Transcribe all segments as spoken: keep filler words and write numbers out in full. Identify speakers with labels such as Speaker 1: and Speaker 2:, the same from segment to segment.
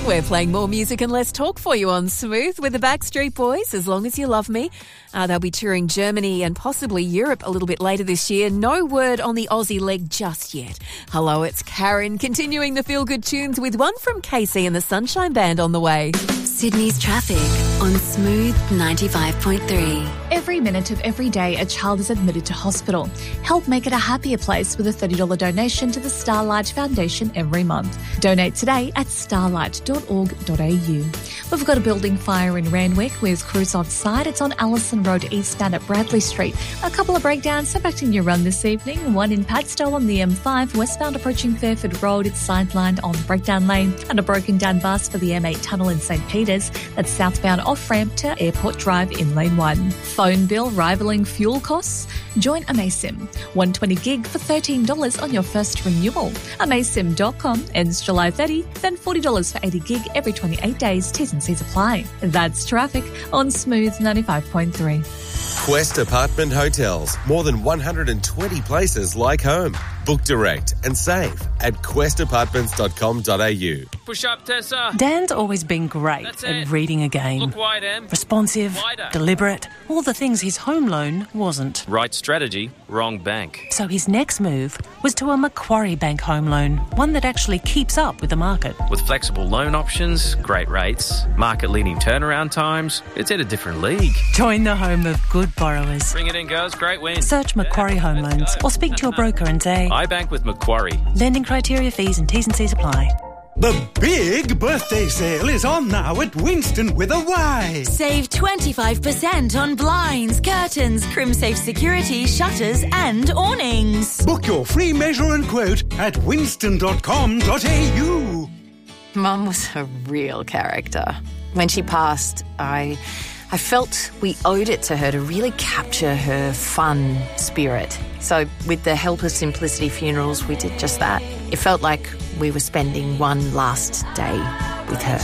Speaker 1: We're playing more music and less talk for you on Smooth with the Backstreet Boys, As Long As You Love Me. Uh, they'll be touring Germany and possibly Europe a little bit later this year. No word on the Aussie leg just yet. Hello, it's Karen, continuing the feel-good tunes with one from Casey and the Sunshine Band on the way.
Speaker 2: Sydney's traffic on Smooth ninety-five point three.
Speaker 3: Every minute of every day, a child is admitted to hospital. Help make it a happier place with a thirty dollars donation to the Starlight Foundation every month. Donate today at starlight dot org dot a u. We've got a building fire in Randwick with crews on site. It's on Allison Road eastbound at Bradley Street. A couple of breakdowns impacting your run this evening. One in Padstow on the M five, westbound approaching Fairford Road. It's sidelined on Breakdown Lane, and a broken down bus for the M eight tunnel in St Peters. That's southbound off-ramp to Airport Drive in Lane one. Phone bill rivaling fuel costs? Join Amasim. one hundred twenty gig for thirteen dollars on your first renewal. Amasim dot com ends July thirtieth, then forty dollars for eighty gig every twenty-eight days. T's and C's apply. That's traffic on Smooth ninety-five point three.
Speaker 4: Quest Apartment Hotels. More than one hundred twenty places like home. Book direct and save at quest apartments dot com dot a u.
Speaker 5: Push up, Tessa.
Speaker 6: Dan's always been great
Speaker 5: That's
Speaker 6: at
Speaker 5: it.
Speaker 6: reading a game.
Speaker 5: Look wide, Em.
Speaker 6: Responsive,
Speaker 5: Wider.
Speaker 6: deliberate, all the things his home loan wasn't.
Speaker 5: Right strategy, wrong bank.
Speaker 6: So his next move was to a Macquarie Bank home loan, one that actually keeps up with the market.
Speaker 5: With flexible loan options, great rates, market-leading turnaround times, it's in a different league.
Speaker 6: Join the home of good borrowers.
Speaker 5: Bring it in, girls. Great win.
Speaker 6: Search Macquarie
Speaker 5: Yeah,
Speaker 6: Home
Speaker 5: let's
Speaker 6: Loans
Speaker 5: go.
Speaker 6: or speak to your broker and say,
Speaker 5: I bank with Macquarie.
Speaker 6: lending criteria, fees and T's and C's apply.
Speaker 7: The big birthday sale is on now at Winston with a Y.
Speaker 2: Save twenty-five percent on blinds, curtains, CrimSafe security, shutters and awnings.
Speaker 7: Book your free measure and quote at winston dot com dot a u.
Speaker 8: Mum was a real character. When she passed, I I felt we owed it to her to really capture her fun spirit. So with the help of Simplicity Funerals, we did just that. It felt like we were spending one last day with her.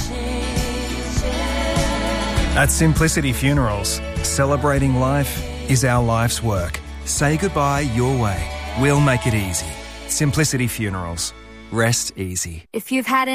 Speaker 9: At Simplicity Funerals, celebrating life is our life's work. Say goodbye your way. We'll make it easy. Simplicity Funerals. Rest easy.
Speaker 2: If you've had